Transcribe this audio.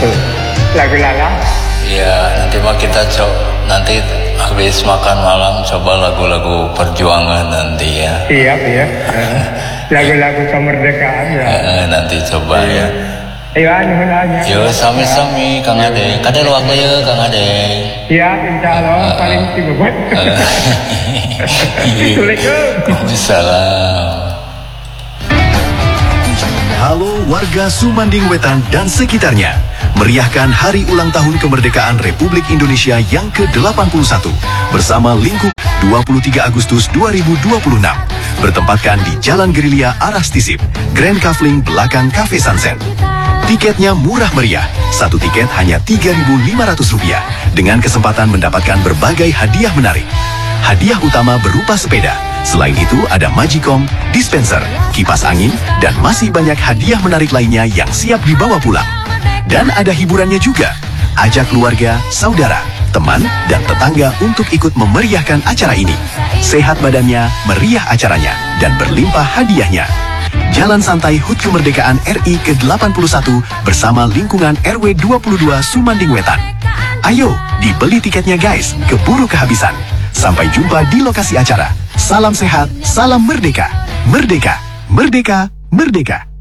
Itu lagu Lala. Ya, nanti mah kita nanti habis makan malam coba lagu-lagu perjuangan nanti ya. Siap ya. Lagu-lagu kemerdekaan ya. Nanti coba ya. Ayo nuhun aja. Yo sami-sami Kang Ade. Kada luang ya Kang Ade. Siap insyaallah paling tibebet. Assalamualaikum. Salam. Halo warga Sumanding Wetan dan sekitarnya. Meriahkan hari ulang tahun kemerdekaan Republik Indonesia yang ke-81 bersama lingkup 23 Agustus 2026. Bertempatkan di Jalan Gerilya arah Stisip, Grand Kafling belakang Cafe Sunset. Tiketnya murah meriah, satu tiket hanya Rp3.500 dengan kesempatan mendapatkan berbagai hadiah menarik. Hadiah utama berupa sepeda. Selain itu ada Magicom, dispenser, kipas angin, dan masih banyak hadiah menarik lainnya yang siap dibawa pulang. Dan ada hiburannya juga. Ajak keluarga, saudara, teman, dan tetangga untuk ikut memeriahkan acara ini. Sehat badannya, meriah acaranya, dan berlimpah hadiahnya. Jalan santai HUT Kemerdekaan RI ke-81 bersama lingkungan RW 22 Sumanding Wetan. Ayo, dibeli tiketnya guys, keburu kehabisan. Sampai jumpa di lokasi acara. Salam sehat, salam merdeka. Merdeka, merdeka, merdeka.